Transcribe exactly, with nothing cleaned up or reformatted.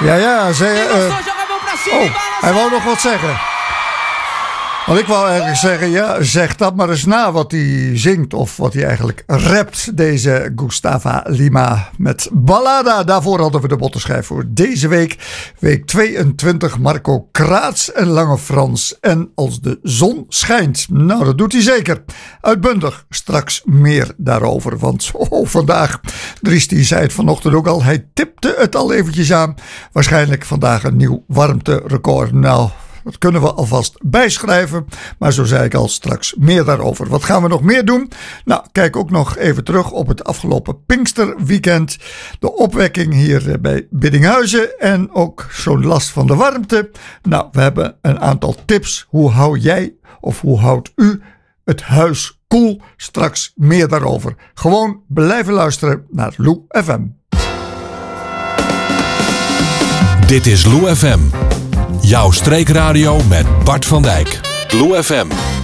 Ja, ja. Ze, uh, oh, hij wou nog wat zeggen. Want ik wou eigenlijk zeggen, ja, zeg dat maar eens na wat hij zingt of wat hij eigenlijk rapt, deze Gustavo Lima met Ballada. Daarvoor hadden we de bottenschijf voor deze week. Week tweeëntwintig, Marco Kraats en Lange Frans. En Als de zon schijnt. Nou, dat doet hij zeker. Uitbundig. Straks meer daarover. Want oh, vandaag, Dries die zei het vanochtend ook al, hij tipte het al eventjes aan. Waarschijnlijk vandaag een nieuw warmterecord. Nou, dat kunnen we alvast bijschrijven. Maar zo zei ik al, straks meer daarover. Wat gaan we nog meer doen? Nou, kijk ook nog even terug op het afgelopen Pinksterweekend. De opwekking hier bij Biddinghuizen. En ook zo'n last van de warmte. Nou, we hebben een aantal tips. Hoe hou jij of hoe houdt u het huis koel? Straks meer daarover. Gewoon blijven luisteren naar Lou F M. Dit is Lou F M. Jouw streekradio met Bart van Dijk. Lou F M.